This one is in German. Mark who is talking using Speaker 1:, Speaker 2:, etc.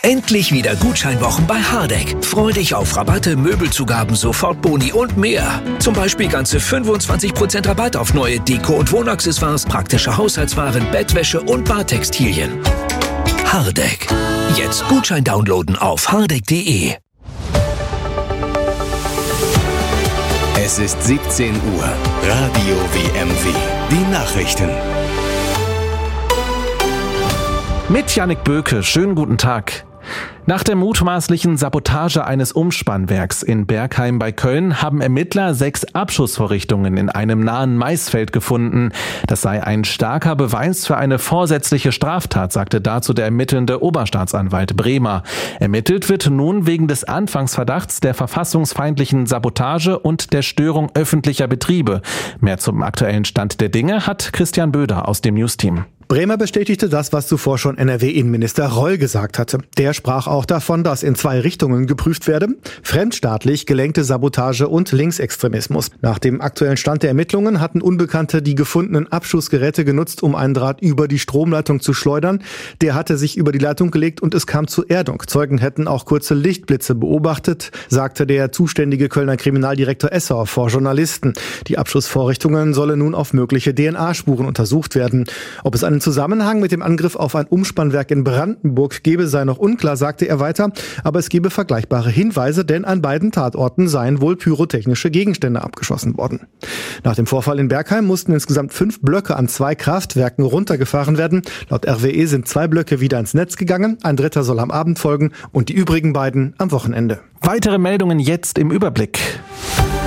Speaker 1: Endlich wieder Gutscheinwochen bei Hardegg. Freu dich auf Rabatte, Möbelzugaben, Sofortboni und mehr. Zum Beispiel ganze 25% Rabatt auf neue Deko- und Wohnaccessoires, praktische Haushaltswaren, Bettwäsche und Badtextilien. Hardegg. Jetzt Gutschein downloaden auf hardegg.de.
Speaker 2: Es ist 17 Uhr. Radio WMW. Die Nachrichten.
Speaker 3: Mit Jannik Böke, schönen guten Tag. Nach der mutmaßlichen Sabotage eines Umspannwerks in Bergheim bei Köln haben Ermittler 6 Abschussvorrichtungen in einem nahen Maisfeld gefunden. Das sei ein starker Beweis für eine vorsätzliche Straftat, sagte dazu der ermittelnde Oberstaatsanwalt Bremer. Ermittelt wird nun wegen des Anfangsverdachts der verfassungsfeindlichen Sabotage und der Störung öffentlicher Betriebe. Mehr zum aktuellen Stand der Dinge hat Christian Böder aus dem Newsteam.
Speaker 4: Bremer bestätigte das, was zuvor schon NRW-Innenminister Reul gesagt hatte. Der sprach auch davon, dass in 2 Richtungen geprüft werde: fremdstaatlich gelenkte Sabotage und Linksextremismus. Nach dem aktuellen Stand der Ermittlungen hatten Unbekannte die gefundenen Abschussgeräte genutzt, um einen Draht über die Stromleitung zu schleudern. Der hatte sich über die Leitung gelegt und es kam zur Erdung. Zeugen hätten auch kurze Lichtblitze beobachtet, sagte der zuständige Kölner Kriminaldirektor Esser vor Journalisten. Die Abschussvorrichtungen sollen nun auf mögliche DNA-Spuren untersucht werden. Ob es einen Zusammenhang mit dem Angriff auf ein Umspannwerk in Brandenburg gebe, sei noch unklar, sagte er weiter. Aber es gebe vergleichbare Hinweise, denn an beiden Tatorten seien wohl pyrotechnische Gegenstände abgeschossen worden. Nach dem Vorfall in Bergheim mussten insgesamt 5 Blöcke an 2 Kraftwerken runtergefahren werden. Laut RWE sind 2 Blöcke wieder ins Netz gegangen. Ein 3. soll am Abend folgen und die übrigen beiden am Wochenende.
Speaker 3: Weitere Meldungen jetzt im Überblick.